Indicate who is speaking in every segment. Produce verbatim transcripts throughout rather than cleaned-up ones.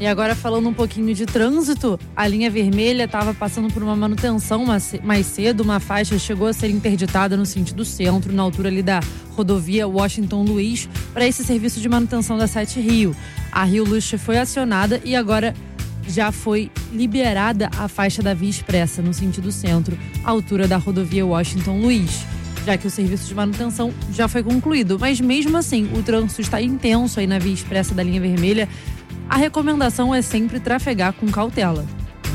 Speaker 1: E agora falando um pouquinho de trânsito, a linha vermelha estava passando por uma manutenção mais cedo, uma faixa chegou a ser interditada no sentido centro, na altura ali da rodovia Washington Luiz, para esse serviço de manutenção da Sete Rio. A Rio Luxe foi acionada e agora já foi liberada a faixa da Via Expressa no sentido centro, à altura da rodovia Washington Luiz, já que o serviço de manutenção já foi concluído. Mas mesmo assim, o trânsito está intenso aí na Via Expressa da linha vermelha. A recomendação é sempre trafegar com cautela.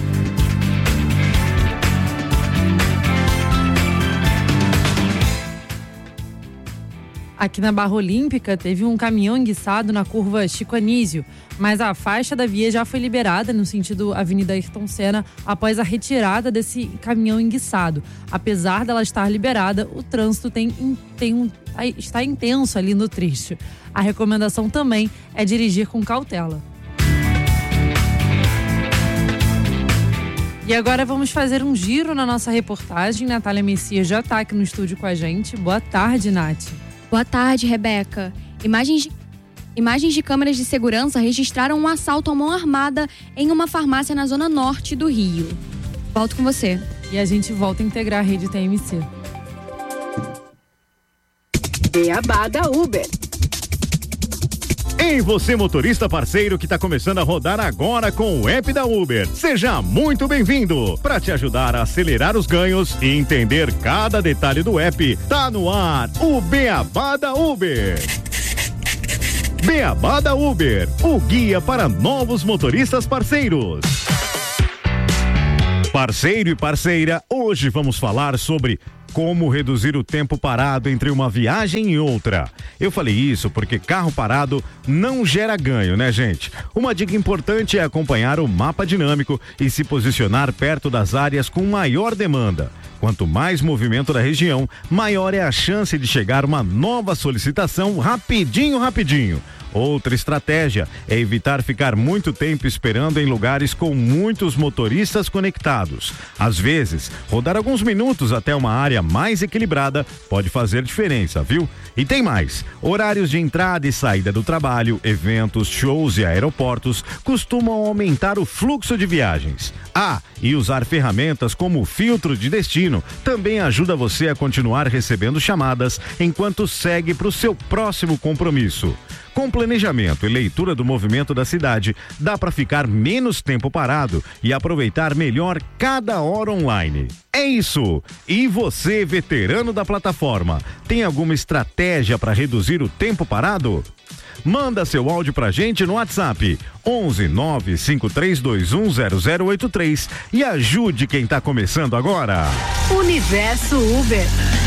Speaker 1: Aqui na Barra Olímpica teve um caminhão enguiçado na curva Chico Anísio, mas a faixa da via já foi liberada no sentido Avenida Ayrton Senna após a retirada desse caminhão enguiçado. Apesar dela estar liberada, o trânsito tem, tem um, está intenso ali no trecho. A recomendação também é dirigir com cautela. E agora vamos fazer um giro na nossa reportagem. Natália Messias já está aqui no estúdio com a gente. Boa tarde, Nath.
Speaker 2: Boa tarde, Rebeca. Imagens de, imagens de câmeras de segurança registraram um assalto à mão armada em uma farmácia na zona norte do Rio. Volto com você.
Speaker 1: E a gente volta a integrar a rede T M C.
Speaker 3: Beabá da Uber.
Speaker 4: Ei, você motorista parceiro que está começando a rodar agora com o app da Uber. Seja muito bem-vindo. Para te ajudar a acelerar os ganhos e entender cada detalhe do app, tá no ar o Beabá da Uber. Beabá da Uber, o guia para novos motoristas parceiros. Parceiro e parceira, hoje vamos falar sobre como reduzir o tempo parado entre uma viagem e outra. Eu falei isso porque carro parado não gera ganho, né, gente? Uma dica importante é acompanhar o mapa dinâmico e se posicionar perto das áreas com maior demanda. Quanto mais movimento da região, maior é a chance de chegar uma nova solicitação rapidinho, rapidinho. Outra estratégia é evitar ficar muito tempo esperando em lugares com muitos motoristas conectados. Às vezes, rodar alguns minutos até uma área mais equilibrada pode fazer diferença, viu? E tem mais, horários de entrada e saída do trabalho, eventos, shows e aeroportos costumam aumentar o fluxo de viagens. Ah, e usar ferramentas como o filtro de destino também ajuda você a continuar recebendo chamadas enquanto segue para o seu próximo compromisso. Com planejamento e leitura do movimento da cidade, dá para ficar menos tempo parado e aproveitar melhor cada hora online. É isso! E você, veterano da plataforma, tem alguma estratégia para reduzir o tempo parado? Manda seu áudio pra gente no WhatsApp onze nove cinco três dois um zero zero oito três e ajude quem tá começando agora.
Speaker 3: Universo Uber.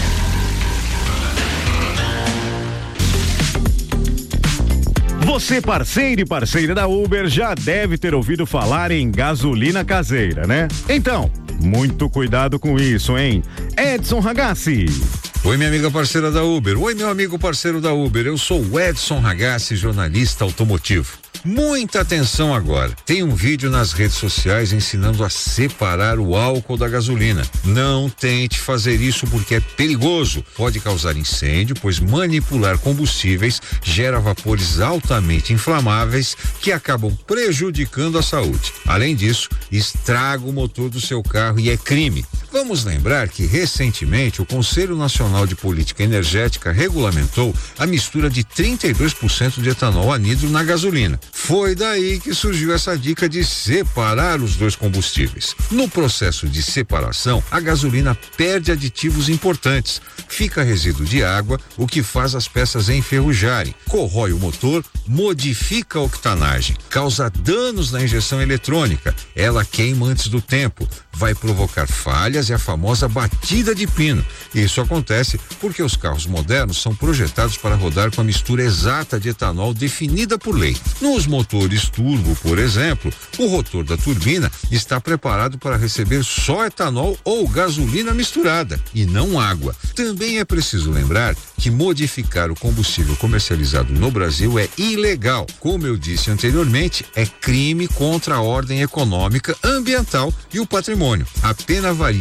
Speaker 4: Você, parceiro e parceira da Uber, já deve ter ouvido falar em gasolina caseira, né? Então, muito cuidado com isso, hein? Edson Ragazzi.
Speaker 5: Oi, minha amiga parceira da Uber. Oi, meu amigo parceiro da Uber. Eu sou o Edson Ragazzi, jornalista automotivo. Muita atenção agora. Tem um vídeo nas redes sociais ensinando a separar o álcool da gasolina. Não tente fazer isso porque é perigoso. Pode causar incêndio, pois manipular combustíveis gera vapores altamente inflamáveis que acabam prejudicando a saúde. Além disso, estraga o motor do seu carro e é crime. Vamos lembrar que recentemente o Conselho Nacional de Política Energética regulamentou a mistura de trinta e dois por cento de etanol anidro na gasolina. Foi daí que surgiu essa dica de separar os dois combustíveis. No processo de separação, a gasolina perde aditivos importantes. Fica resíduo de água, o que faz as peças enferrujarem, corrói o motor, modifica a octanagem, causa danos na injeção eletrônica, ela queima antes do tempo, vai provocar falhas e a famosa batida de pino. Isso acontece porque os carros modernos são projetados para rodar com a mistura exata de etanol definida por lei. Nos motores turbo, por exemplo, o rotor da turbina está preparado para receber só etanol ou gasolina misturada e não água. Também é preciso lembrar que modificar o combustível comercializado no Brasil é ilegal. Como eu disse anteriormente, é crime contra a ordem econômica, ambiental e o patrimônio. A pena varia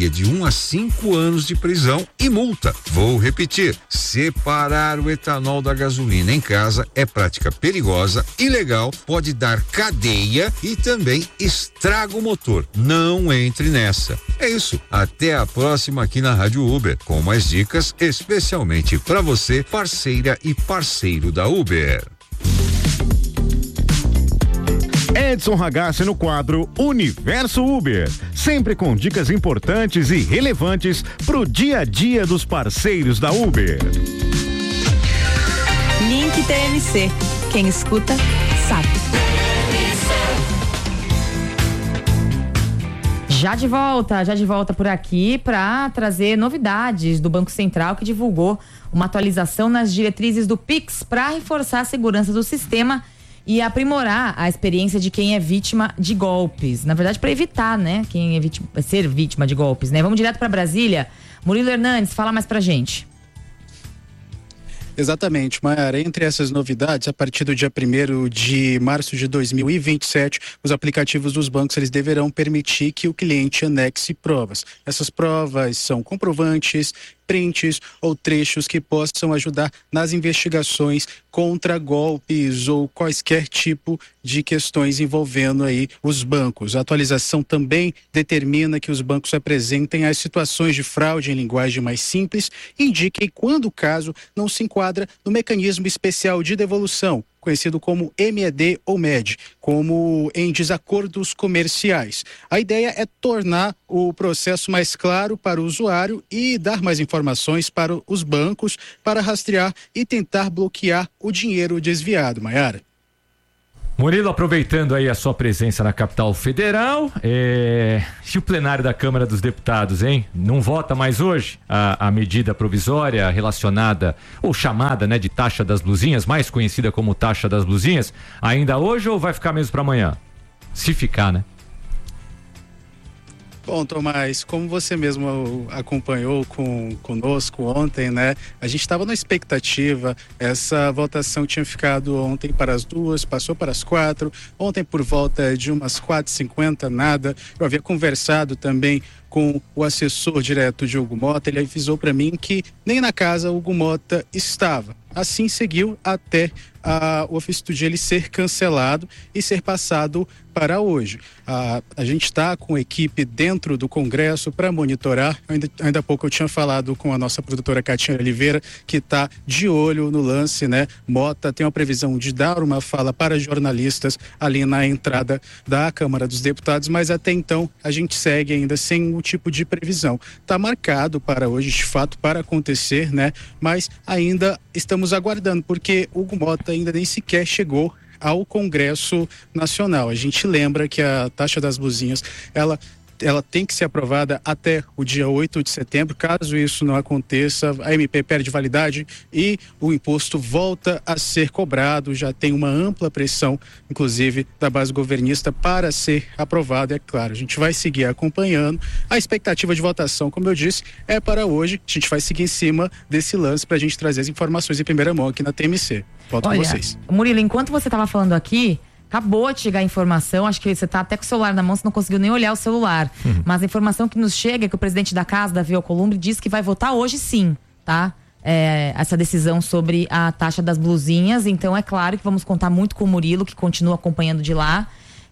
Speaker 5: varia de um a cinco anos de prisão e multa. Vou repetir: separar o etanol da gasolina em casa é prática perigosa, ilegal, pode dar cadeia e também estraga o motor. Não entre nessa. É isso. Até a próxima aqui na Rádio Uber, com mais dicas especialmente para você, parceira e parceiro da Uber.
Speaker 4: Edson Ragazzi no quadro Universo Uber, sempre com dicas importantes e relevantes pro dia a dia dos parceiros da Uber.
Speaker 6: Link T M C, quem escuta sabe.
Speaker 7: Já de volta, já de volta por aqui para trazer novidades do Banco Central, que divulgou uma atualização nas diretrizes do Pix para reforçar a segurança do sistema e aprimorar a experiência de quem é vítima de golpes. Na verdade, para evitar, né, quem é vítima, ser vítima de golpes, né? Vamos direto para Brasília. Murilo Hernandes, fala mais pra gente.
Speaker 8: Exatamente, Mayara. Entre essas novidades, a partir do dia primeiro de março de dois mil e vinte e sete, os aplicativos dos bancos eles deverão permitir que o cliente anexe provas. Essas provas são comprovantes, prints ou trechos que possam ajudar nas investigações contra golpes ou quaisquer tipo de questões envolvendo aí os bancos. A atualização também determina que os bancos apresentem as situações de fraude em linguagem mais simples e indiquem quando o caso não se enquadra no mecanismo especial de devolução, conhecido como M E D ou M E D, como em desacordos comerciais. A ideia é tornar o processo mais claro para o usuário e dar mais informações para os bancos para rastrear e tentar bloquear o dinheiro desviado. Mayara.
Speaker 9: Murilo, aproveitando aí a sua presença na capital federal, é... se o plenário da Câmara dos Deputados, hein, não vota mais hoje a, a medida provisória relacionada, ou chamada, né, de taxa das blusinhas, mais conhecida como taxa das blusinhas, ainda hoje ou vai ficar mesmo para amanhã? Se ficar, né?
Speaker 8: Bom, Tomás, como você mesmo acompanhou com, conosco ontem, né? A gente estava na expectativa, essa votação tinha ficado ontem para as duas, passou para as quatro, ontem por volta de umas quatro e cinquenta, nada. Eu havia conversado também com o assessor direto de Hugo Mota, ele avisou para mim que nem na casa Hugo Mota estava. Assim seguiu até a, o ofício do dia ele ser cancelado e ser passado para hoje. A, a gente está com equipe dentro do Congresso para monitorar. Ainda, ainda há pouco eu tinha falado com a nossa produtora Catinha Oliveira, que está de olho no lance, né? Mota tem uma previsão de dar uma fala para jornalistas ali na entrada da Câmara dos Deputados, mas até então a gente segue ainda sem o tipo de previsão. Está marcado para hoje, de fato, para acontecer, né? Mas ainda estamos aguardando, porque Hugo Mota ainda nem sequer chegou ao Congresso Nacional. A gente lembra que a taxa das blusinhas, ela ela tem que ser aprovada até o dia oito de setembro. Caso isso não aconteça, a M P perde validade e o imposto volta a ser cobrado. Já tem uma ampla pressão, inclusive, da base governista para ser aprovado. É claro, a gente vai seguir acompanhando. A expectativa de votação, como eu disse, é para hoje. A gente vai seguir em cima desse lance para a gente trazer as informações em primeira mão aqui na T M C. Volto
Speaker 7: Olha,
Speaker 8: com vocês.
Speaker 7: Murilo, enquanto você estava falando aqui, acabou de chegar a informação, acho que você está até com o celular na mão, você não conseguiu nem olhar o celular. Uhum. Mas a informação que nos chega é que o presidente da casa, Davi Alcolumbre, disse que vai votar hoje sim, tá? É, essa decisão sobre a taxa das blusinhas. Então é claro que vamos contar muito com o Murilo, que continua acompanhando de lá.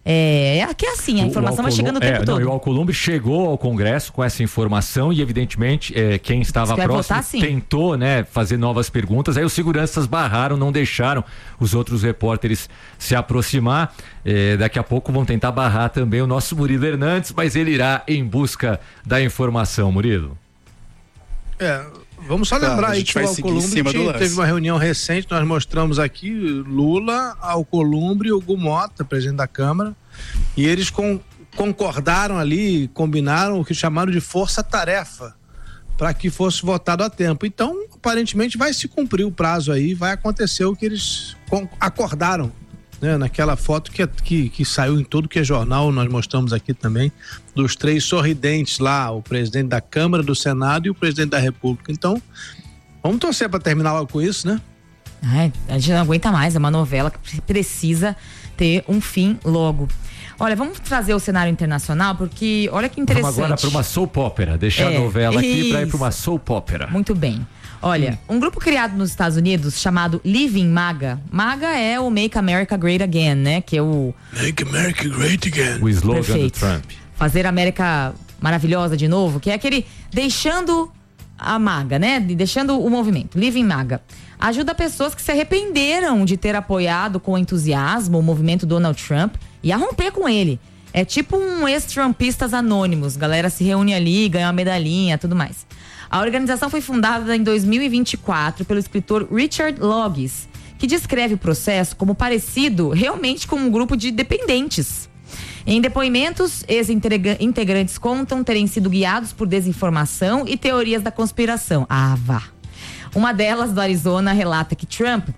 Speaker 7: É, é que é assim, a informação vai chegando o tempo
Speaker 9: é,
Speaker 7: todo.
Speaker 9: Não, e o Alcolumbre chegou ao Congresso com essa informação e, evidentemente, é, quem estava próximo votar, tentou, né, fazer novas perguntas. Aí os seguranças barraram, não deixaram os outros repórteres se aproximar. É, daqui a pouco vão tentar barrar também o nosso Murilo Hernandes, mas ele irá em busca da informação, Murilo.
Speaker 10: É, vamos só lembrar claro, aí que o Alcolumbre teve uma reunião recente, nós mostramos aqui Lula, Alcolumbre e Hugo Mota, presidente da Câmara, e eles com, concordaram ali, combinaram o que chamaram de força-tarefa para que fosse votado a tempo. Então, aparentemente vai se cumprir o prazo aí, vai acontecer o que eles acordaram. Né, naquela foto que, que, que saiu em tudo que é jornal, nós mostramos aqui também, dos três sorridentes lá, o presidente da Câmara, do Senado e o presidente da República. Então, vamos torcer para terminar logo com isso, né?
Speaker 7: Ai, a gente não aguenta mais, é uma novela que precisa ter um fim logo. Olha, vamos trazer o cenário internacional, porque olha que interessante.
Speaker 9: Vamos agora para uma soap opera, deixar é, a novela aqui
Speaker 7: isso.
Speaker 9: para ir para uma soap opera.
Speaker 7: Muito bem. Olha, hum. um grupo criado nos Estados Unidos chamado Living MAGA. MAGA é o Make America Great Again, né? Que é o...
Speaker 10: Make America Great Again.
Speaker 9: O slogan
Speaker 7: Perfeito.
Speaker 9: do Trump.
Speaker 7: Fazer a América maravilhosa de novo, que é aquele deixando a MAGA, né? Deixando o movimento. Living MAGA. Ajuda pessoas que se arrependeram de ter apoiado com entusiasmo o movimento Donald Trump e a romper com ele. É tipo um ex-trumpistas anônimos. Galera se reúne ali, ganha uma medalhinha, tudo mais. A organização foi fundada em dois mil e vinte e quatro pelo escritor Richard Loggins, que descreve o processo como parecido realmente com um grupo de dependentes. Em depoimentos, ex-integrantes contam terem sido guiados por desinformação e teorias da conspiração. Ah, vá! Uma delas, do Arizona, relata que Trump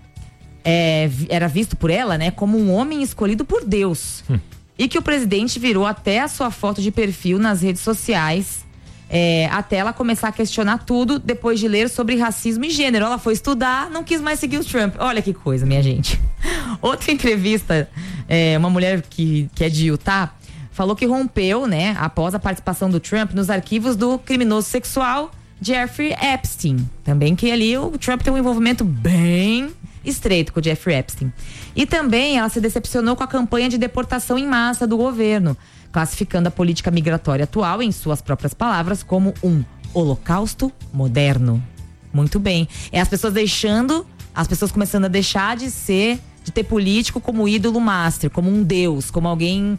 Speaker 7: é, era visto por ela, né, como um homem escolhido por Deus. Hum. E que o presidente virou até a sua foto de perfil nas redes sociais, é, até ela começar a questionar tudo depois de ler sobre racismo e gênero. Ela foi estudar, não quis mais seguir o Trump. Olha que coisa, minha gente. Outra entrevista, é, uma mulher que, que é de Utah, falou que rompeu, né, após a participação do Trump nos arquivos do criminoso sexual Jeffrey Epstein. Também que ali o Trump tem um envolvimento bem estreito com o Jeffrey Epstein. E também ela se decepcionou com a campanha de deportação em massa do governo, classificando a política migratória atual, em suas próprias palavras, como um holocausto moderno. Muito bem. É as pessoas deixando, as pessoas começando a deixar de ser, de ter político como ídolo master, como um deus, como alguém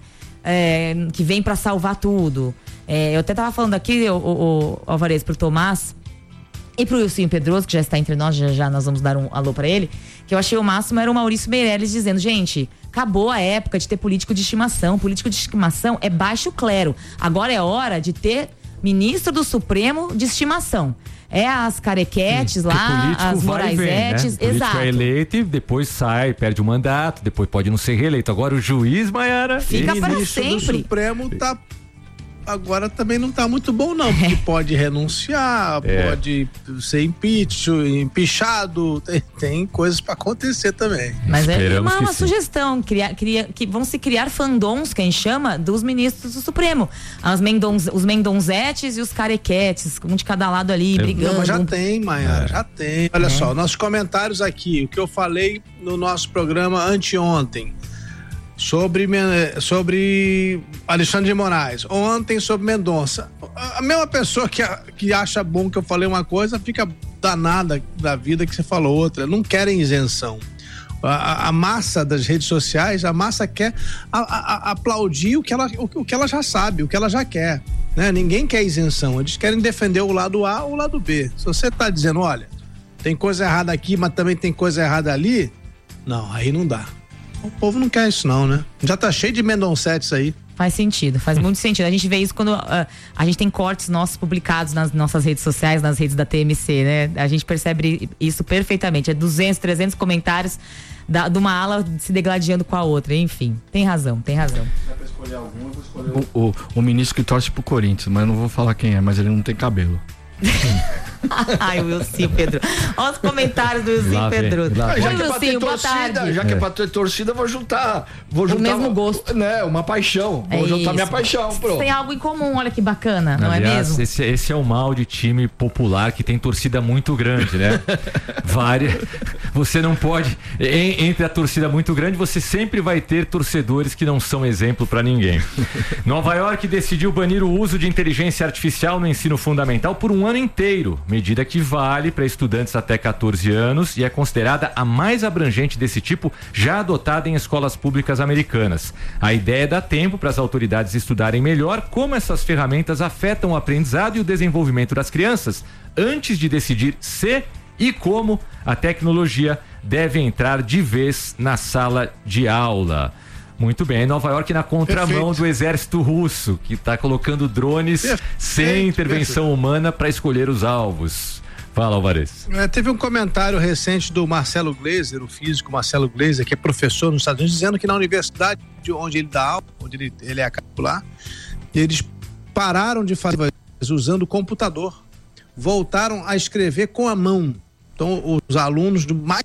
Speaker 7: é, que vem pra salvar tudo. É, eu até tava falando aqui, o, o, o Alvarez, pro Tomás e pro Wilson Pedroso, que já está entre nós, já, já nós vamos dar um alô pra ele, que eu achei o máximo era o Maurício Meirelles dizendo, gente, acabou a época de ter político de estimação, político de estimação é baixo clero, agora é hora de ter ministro do Supremo de estimação. É as carequetes lá, as moraisetes,
Speaker 9: né? O
Speaker 7: exato.
Speaker 9: é eleito e depois sai, perde o mandato, depois pode não ser reeleito. Agora o juiz, Maiara,
Speaker 7: fica para
Speaker 10: ministro
Speaker 7: sempre.
Speaker 10: do Supremo tá agora também não tá muito bom não, porque pode renunciar, é. pode ser impeachment, empichado, tem, tem coisas para acontecer também.
Speaker 7: Mas é uma, uma sugestão, criar, criar, que vão se criar fandons, quem chama, dos ministros do Supremo. As mendonz, os mendonzetes e os carequetes, um de cada lado ali, é. brigando.
Speaker 10: Não, mas já tem, Maiara, é. já tem. Olha é. só, nossos comentários aqui, o que eu falei no nosso programa anteontem, Sobre, sobre Alexandre de Moraes, ontem sobre Mendonça. A mesma pessoa que, que acha bom que eu falei uma coisa, fica danada da vida que você falou outra. Não querem isenção. A, a massa das redes sociais, a massa quer a, a, a aplaudir o que, ela, o, o que ela já sabe, o que ela já quer. Né? Ninguém quer isenção, eles querem defender o lado A ou o lado B. Se você está dizendo, olha, tem coisa errada aqui, mas também tem coisa errada ali, não, aí não dá. O povo não quer isso não, né? Já tá cheio de mendoncetes aí.
Speaker 7: Faz sentido, faz muito sentido. A gente vê isso quando uh, a gente tem cortes nossos publicados nas nossas redes sociais, nas redes da T M C, né? A gente percebe isso perfeitamente. É duzentos, trezentos comentários da, de uma ala se degladiando com a outra. Enfim, tem razão, tem razão.
Speaker 11: Pra escolher algum, eu vou escolher o, o, o ministro que torce pro Corinthians, mas eu não vou falar quem é, mas ele não tem cabelo.
Speaker 7: Ai, o Wilson Pedro. Olha os comentários do Wilson Pedro.
Speaker 11: Já que é pra ter torcida, já que é pra ter torcida, vou juntar. Vou juntar
Speaker 7: o mesmo
Speaker 11: uma,
Speaker 7: gosto.
Speaker 11: Né, uma paixão. Vou é juntar isso. minha paixão, pronto.
Speaker 7: Tem algo em comum, olha que bacana, não
Speaker 9: Aliás,
Speaker 7: é mesmo?
Speaker 9: Esse, esse é o mal de time popular que tem torcida muito grande, né? Várias. Você não pode. Em, entre a torcida muito grande, você sempre vai ter torcedores que não são exemplo pra ninguém. Nova York decidiu banir o uso de inteligência artificial no ensino fundamental por um ano inteiro. Medida que vale para estudantes até quatorze anos e é considerada a mais abrangente desse tipo já adotada em escolas públicas americanas. A ideia é dar tempo para as autoridades estudarem melhor como essas ferramentas afetam o aprendizado e o desenvolvimento das crianças antes de decidir se e como a tecnologia deve entrar de vez na sala de aula. Muito bem, Nova York na contramão perfeito. Do exército russo, que está colocando drones perfeito, sem intervenção perfeito. humana para escolher os alvos. Fala, Alvarez.
Speaker 10: É, teve um comentário recente do Marcelo Gleiser, o físico Marcelo Gleiser, que é professor nos Estados Unidos, dizendo que na universidade de onde ele dá aula, onde ele, ele é capitular, eles pararam de fazer usando o computador, voltaram a escrever com a mão. Então, os alunos do mais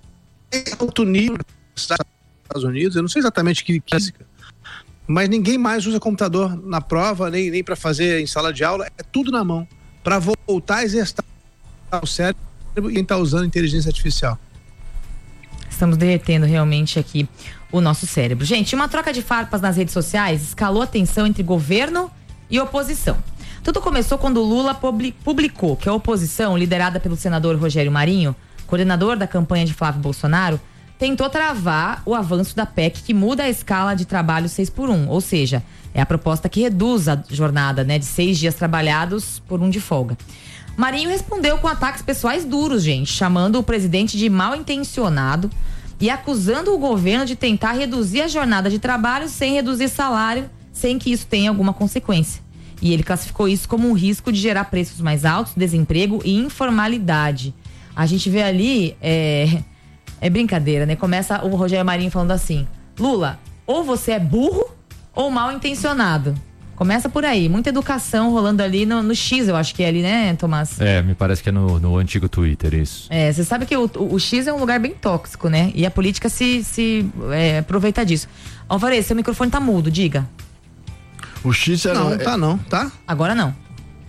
Speaker 10: alto nível dos Estados Unidos, eu não sei exatamente que física, mas ninguém mais usa computador na prova, nem, nem para fazer em sala de aula, é tudo na mão, para voltar a exercitar o cérebro e quem está usando inteligência artificial.
Speaker 7: Estamos derretendo realmente aqui o nosso cérebro. Gente, uma troca de farpas nas redes sociais escalou a tensão entre governo e oposição. Tudo começou quando o Lula publicou que a oposição, liderada pelo senador Rogério Marinho, coordenador da campanha de Flávio Bolsonaro, tentou travar o avanço da P E C que muda a escala de trabalho seis por um, ou seja, é a proposta que reduz a jornada, né, de seis dias trabalhados por um de folga. Marinho respondeu com ataques pessoais duros, gente, chamando o presidente de mal intencionado e acusando o governo de tentar reduzir a jornada de trabalho sem reduzir salário, sem que isso tenha alguma consequência. E ele classificou isso como um risco de gerar preços mais altos, desemprego e informalidade. A gente vê ali, é, é brincadeira, né? Começa o Rogério Marinho falando assim: Lula, ou você é burro ou mal intencionado. Começa por aí, muita educação rolando ali no, no X, eu acho que é ali, né, Tomás?
Speaker 9: É, me parece que é no, no antigo Twitter, isso.
Speaker 7: É, você sabe que o, o, o X é um lugar bem tóxico, né? E a política se, se é, aproveita disso. Alvarez, seu microfone tá mudo, diga.
Speaker 10: O X era... Não, tá não, tá?
Speaker 7: Agora não.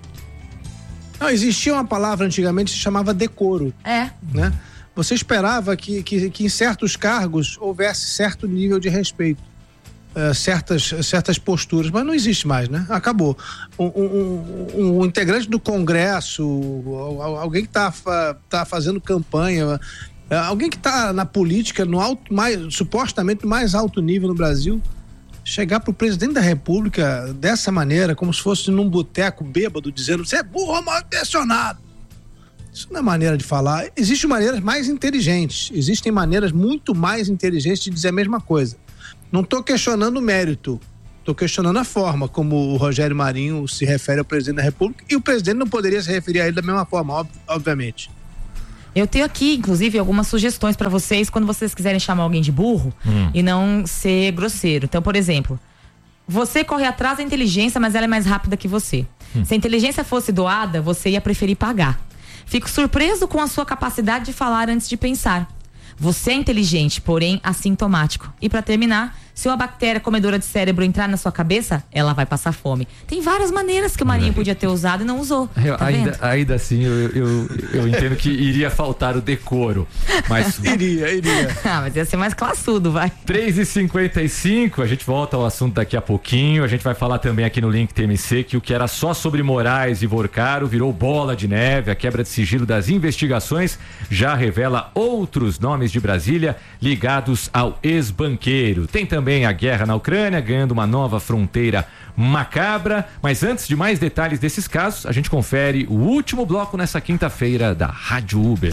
Speaker 10: Não, existia uma palavra antigamente que se chamava decoro.
Speaker 7: É.
Speaker 10: Né? Você esperava que, que, que em certos cargos houvesse certo nível de respeito. Uh, certas, certas posturas, mas não existe mais, né? Acabou. Um, um, um, um integrante do Congresso, alguém que está tá fazendo campanha, alguém que está na política no alto, mais, supostamente no mais alto nível no Brasil, chegar para o presidente da República dessa maneira, como se fosse num boteco bêbado, dizendo: você é burro ou mal intencionado. Isso não é maneira de falar. Existem maneiras mais inteligentes, existem maneiras muito mais inteligentes de dizer a mesma coisa. Não estou questionando o mérito, estou questionando a forma como o Rogério Marinho se refere ao presidente da República, e o presidente não poderia se referir a ele da mesma forma, ob- obviamente.
Speaker 7: Eu tenho aqui, inclusive, algumas sugestões para vocês quando vocês quiserem chamar alguém de burro hum. e não ser grosseiro. Então, por exemplo, você corre atrás da inteligência, mas ela é mais rápida que você. Hum. Se a inteligência fosse doada, você ia preferir pagar. Fico surpreso com a sua capacidade de falar antes de pensar. Você é inteligente, porém assintomático. E para terminar, se uma bactéria comedora de cérebro entrar na sua cabeça, ela vai passar fome. Tem várias maneiras que o Marinho podia ter usado e não usou.
Speaker 9: Eu,
Speaker 7: tá
Speaker 9: ainda, ainda assim, eu, eu, eu entendo que iria faltar o decoro. Mas...
Speaker 10: iria, iria.
Speaker 7: Ah, mas ia ser mais classudo, vai.
Speaker 9: três e cinquenta e cinco, a gente volta ao assunto daqui a pouquinho. A gente vai falar também aqui no Link T M C que o que era só sobre Moraes e Vorcaro virou bola de neve. A quebra de sigilo das investigações já revela outros nomes de Brasília ligados ao ex-banqueiro. Tem também a guerra na Ucrânia ganhando uma nova fronteira macabra. Mas antes de mais detalhes desses casos, a gente confere o último bloco nessa quinta-feira da Rádio Uber.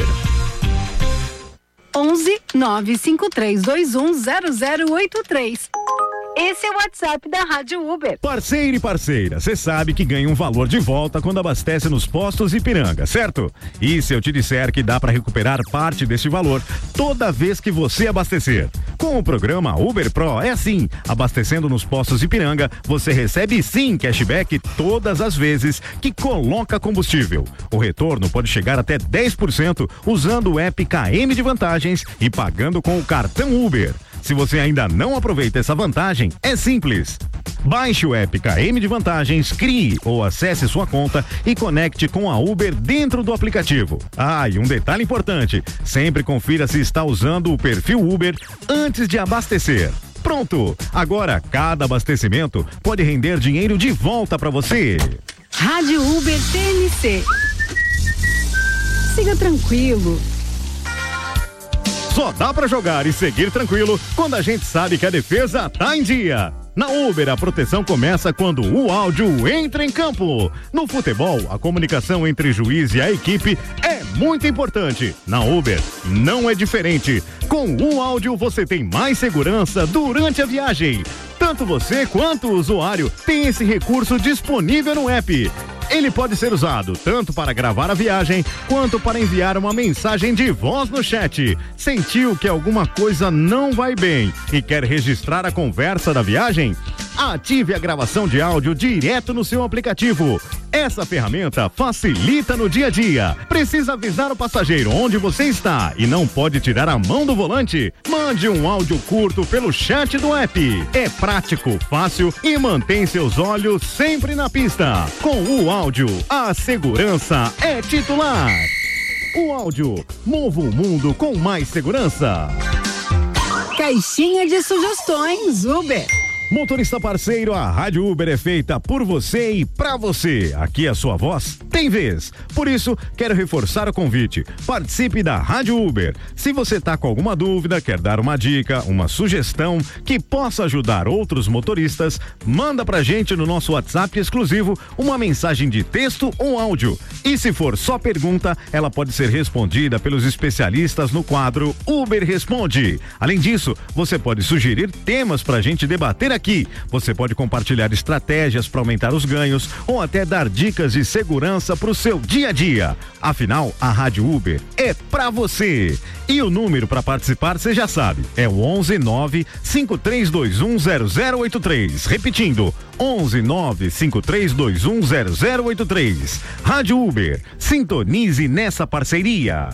Speaker 3: onze nove cinco três dois um zero zero oito três. Esse é o WhatsApp da Rádio Uber.
Speaker 4: Parceiro e parceira, você sabe que ganha um valor de volta quando abastece nos postos Ipiranga, certo? E se eu te disser que dá para recuperar parte deste valor toda vez que você abastecer? Com o programa Uber Pro é assim, abastecendo nos postos Ipiranga, você recebe sim cashback todas as vezes que coloca combustível. O retorno pode chegar até dez por cento usando o app K M de Vantagens e pagando com o cartão Uber. Se você ainda não aproveita essa vantagem, é simples. Baixe o app K M de Vantagens, crie ou acesse sua conta e conecte com a Uber dentro do aplicativo. Ah, e um detalhe importante, sempre confira se está usando o perfil Uber antes de abastecer. Pronto! Agora, cada abastecimento pode render dinheiro de volta para você.
Speaker 3: Rádio Uber T M C. Siga tranquilo.
Speaker 4: Só dá pra jogar e seguir tranquilo quando a gente sabe que a defesa tá em dia. Na Uber, a proteção começa quando o áudio entra em campo. No futebol, a comunicação entre juiz e a equipe é muito importante. Na Uber, não é diferente. Com o áudio, você tem mais segurança durante a viagem. Tanto você quanto o usuário tem esse recurso disponível no app. Ele pode ser usado tanto para gravar a viagem, quanto para enviar uma mensagem de voz no chat. Sentiu que alguma coisa não vai bem e quer registrar a conversa da viagem? Ative a gravação de áudio direto no seu aplicativo. Essa ferramenta facilita no dia a dia. Precisa avisar o passageiro onde você está e não pode tirar a mão do volante? Mande um áudio curto pelo chat do app. É prático, fácil e mantém seus olhos sempre na pista. Com o áudio, a segurança é titular. O áudio, mova o mundo com mais segurança.
Speaker 3: Caixinha de sugestões Uber.
Speaker 4: Motorista parceiro, a Rádio Uber é feita por você e pra você. Aqui a sua voz tem vez. Por isso, quero reforçar o convite. Participe da Rádio Uber. Se você tá com alguma dúvida, quer dar uma dica, uma sugestão que possa ajudar outros motoristas, manda pra gente no nosso WhatsApp exclusivo uma mensagem de texto ou áudio. E se for só pergunta, ela pode ser respondida pelos especialistas no quadro Uber Responde. Além disso, você pode sugerir temas pra gente debater aqui. Você pode compartilhar estratégias para aumentar os ganhos ou até dar dicas de segurança para o seu dia a dia. Afinal, a Rádio Uber é pra você. E o número para participar, você já sabe, é o onze nove cinco três dois um zero zero oito três. Repetindo, onze nove cinco três dois um zero zero oito três. Rádio Uber, sintonize nessa parceria.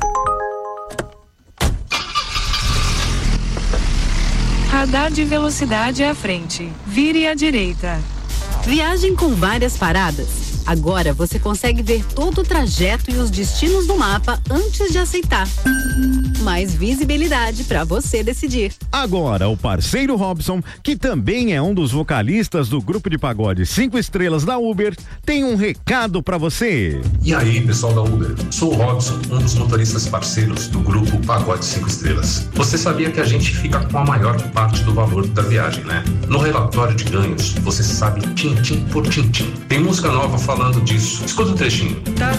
Speaker 12: Radar de velocidade à frente. Vire à direita.
Speaker 3: Viagem com várias paradas. Agora você consegue ver todo o trajeto e os destinos do mapa antes de aceitar. Mais visibilidade para você decidir.
Speaker 4: Agora, o parceiro Robson, que também é um dos vocalistas do grupo de pagode cinco estrelas da Uber, tem um recado para você.
Speaker 13: E aí, pessoal da Uber? Sou o Robson, um dos motoristas parceiros do grupo Pagode cinco estrelas. Você sabia que a gente fica com a maior parte do valor da viagem, né? No relatório de ganhos, você sabe tintim por tintim. Tem música nova falando disso. Escuta um trechinho.
Speaker 12: Tá